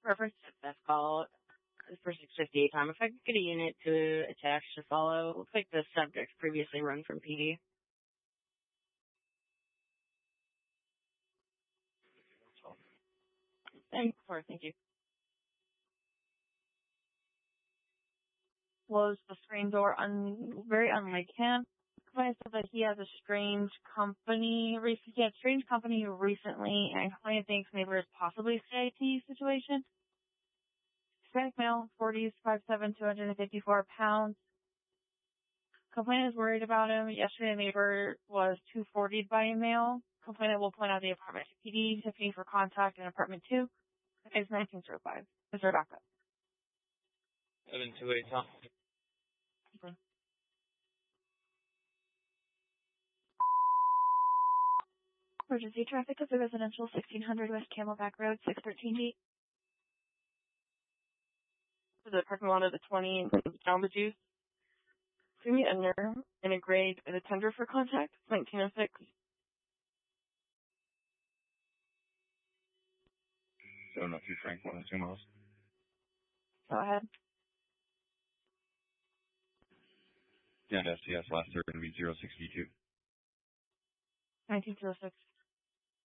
Perfect. That's call for 6:58 time. If I could get a unit to attach to follow, looks like the subject's previously run from PD. Thank you. Closed the screen door very unlike him. Client said that he has a strange company recently, and client thinks maybe it's possibly a CIT situation. Hispanic male, 40s, 5'7", 254 pounds. Complainant is worried about him. Yesterday, a neighbor was 240'd by a male. Complainant will point out the apartment to PD, Tiffany for contact in apartment 2. It's 1905. Is there backup? 728 Tom. Okay. Emergency traffic of the residential 1600 West Camelback Road, 613D. The parking lot of the 20 and Jamba Juice. Give me a nerve and a grade and a tender for contact, 1906. 702 Frank, 102 miles. Go ahead. Yeah, STS last third going to be 062. 1906.